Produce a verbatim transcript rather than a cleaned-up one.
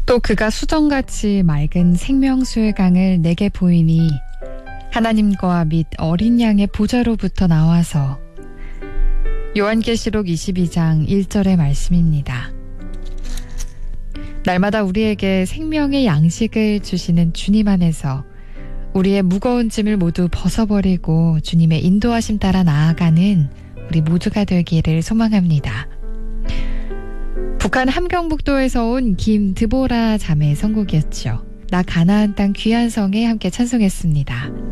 또 그가 수정같이 맑은 생명수의 강을 내게 보이니 하나님과 및 어린 양의 보좌로부터 나와서. 요한계시록 이십이 장 일 절의 말씀입니다. 날마다 우리에게 생명의 양식을 주시는 주님 안에서 우리의 무거운 짐을 모두 벗어버리고 주님의 인도하심 따라 나아가는 우리 모두가 되기를 소망합니다. 북한 함경북도에서 온 김드보라 자매의 선곡이었죠. 나 가나안 땅 귀한 성에 함께 찬송했습니다.